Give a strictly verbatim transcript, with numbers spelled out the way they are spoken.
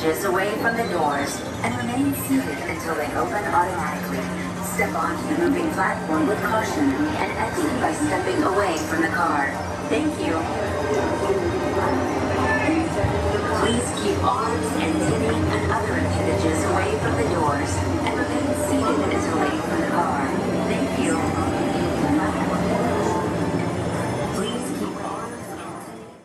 inches away from the doors and remain seated until they open automatically. Step onto the moving platform with caution and exit by stepping away from the car. Thank you. Please keep arms